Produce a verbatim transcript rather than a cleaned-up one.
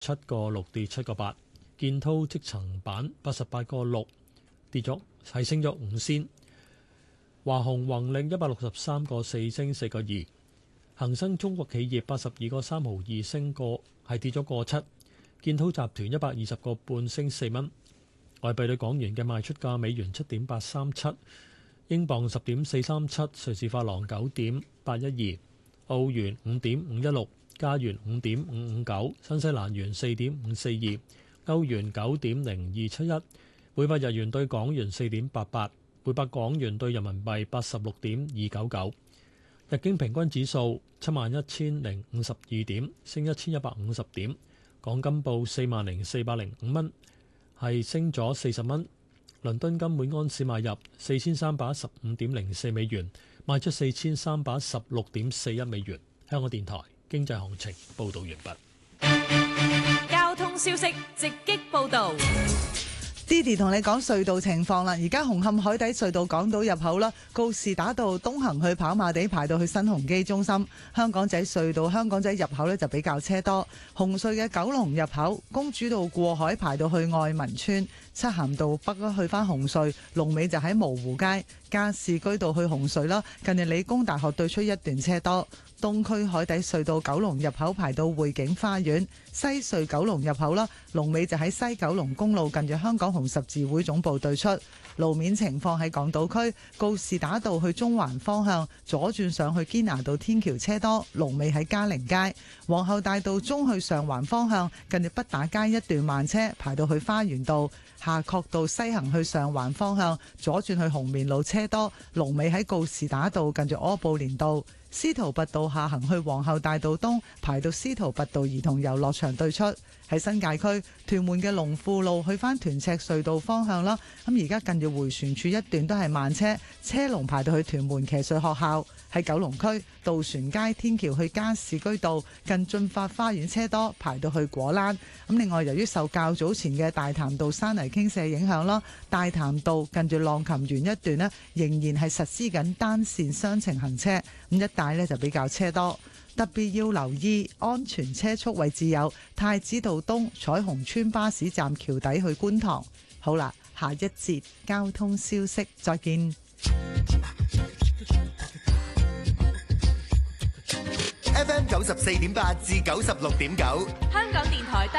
七個六跌七個八。建滔積層板八十八個六跌咗，係升咗五仙。華虹宏力一百六十三個四升四個二。恒生中國企業八十二個三毫二升個，係跌咗個七。建滔集團一百二十個半升四蚊。外幣對港元嘅賣出價：美元七點八三七，英鎊十點四三七，瑞士法郎九點八一二，澳元五點五一六，加元五點五五九，新西蘭元四點五四二，歐元九點零二七一，每百日元對港元四點八八，每百港元對人民幣八十六點二九九。日經平均指數七萬一千零五十二點，升一千一百五十點。港金報四萬零四百零五蚊，係升咗四十蚊。倫敦金每安士買入四千三百一十五點零四美元，賣出四千三百一十六點四一美元。香港電台經濟行情報導完畢。 交通消息直擊報導。 Didi 同你講隧道情況啦，而家紅磡海底隧道港島入口啦，告士打道東行去跑馬地排到去新鴻基中心，香港仔隧道香港仔入口呢就比較車多。紅隧嘅九龍入口公主道過海排到去愛民村，漆咸道北去翻紅隧，龍尾就喺蕪湖街。加士居道去紅隧啦，近日理工大學對出一段車多。東區海底隧道九龍入口排到匯景花園，西隧九龍入口啦，龍尾就喺西九龍公路近住香港紅十字會總部對出。路面情況喺港島區告士打道去中環方向左轉上去堅拿道天橋車多，龍尾喺嘉寧街。皇后大道中去上環方向近住畢打街一段慢車排到去花園道。夏慤道西行去上環方向左轉去紅棉路車多，龍尾喺告士打道近住柯布連道。司徒拔道下行去皇后大道東排到司徒拔道兒童遊樂場對出。喺新界區屯門嘅龍富路去返屯赤隧道方向啦，咁而家近住迴旋處一段都係慢車，車龍排到去屯門騎術學校。喺九龍區渡船街天橋去加士居道近駿發花園車多，排到去果欄。咁另外由於受較早前嘅大潭道山泥傾瀉影響啦，大潭道近住浪琴園一段呢仍然係實施緊單線雙程行車，咁一帶呢就比較車多。特別要留意安全車速位置有太子道東彩虹村巴士站橋底去觀塘。好啦，下一節交通消息再見。 F M 九十四點八至九十六點九， 香港電台